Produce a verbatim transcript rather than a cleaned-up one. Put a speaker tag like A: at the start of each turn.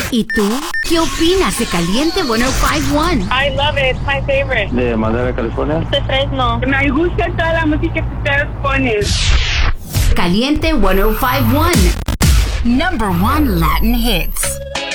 A: ¿Y tú? ¿Qué opinas de Caliente ciento cincuenta y uno?
B: I love it. It's my favorite.
C: De Madera, California.
B: De Fresno.
D: Me gusta toda la música que ustedes ponen.
A: Caliente ciento cincuenta y uno. Number one Latin hits.